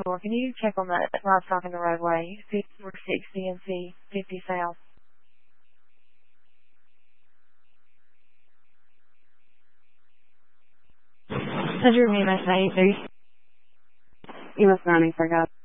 Or can you check on that livestock in the roadway, 460 and C 50 South? Does your name say? You must not forgot.